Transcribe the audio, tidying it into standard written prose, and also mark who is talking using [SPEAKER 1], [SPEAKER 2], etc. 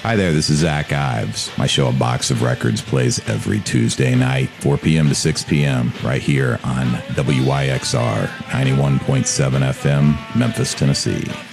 [SPEAKER 1] Hi there, this is Zach Ives. My show, A Box of Records, plays every Tuesday night, 4 p.m. to 6 p.m., right here on WYXR 91.7 FM, Memphis, Tennessee.